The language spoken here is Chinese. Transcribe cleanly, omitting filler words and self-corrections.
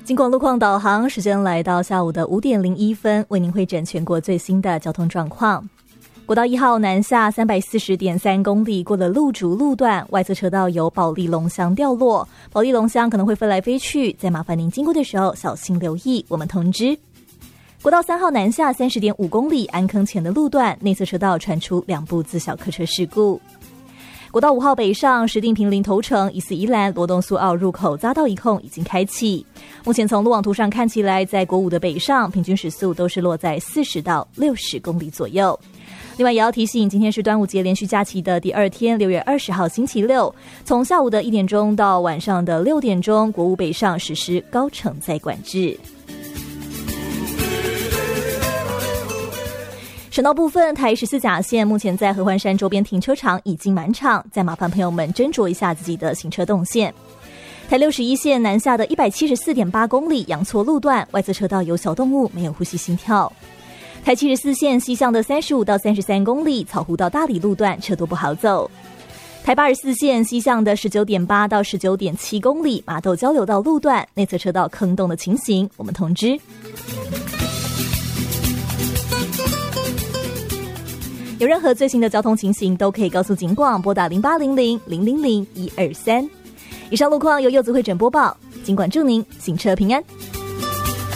经过路况导航，时间来到下午的5点01分，为您汇整全国最新的交通状况。国道1号南下340.3公里，过了路竹路段，外侧车道有保利龙箱掉落，保利龙箱可能会飞来飞去，再麻烦您经过的时候小心留意，我们通知。国道3号南下30.5公里，安坑前的路段内侧车道传出2部自小客车事故。国道5号北上石碇坪林头城疑似宜兰罗东苏澳入口匝道一控已经开启，目前从路网图上看起来，在国5的北上平均时速都是落在40到60公里左右。另外也要提醒，今天是端午节连续假期的第2天，6月20号星期六，从下午的1点钟到晚上的6点钟，国5北上实施高承载管制。省道部分，台14甲线目前在合欢山周边停车场已经满场，再麻烦朋友们斟酌一下自己的行车动线。台61线南下的174.8公里，阳错路段外侧车道有小动物，没有呼吸心跳。台74线西向的35到33公里，草湖到大里路段车多不好走。台84线西向的19.8到19.7公里，麻豆交流道路段内侧车道坑洞的情形，我们通知。有任何最新的交通情形，都可以告诉警广，拨打0800-000-123。以上路况由柚子会诊播报，警广祝您行车平安。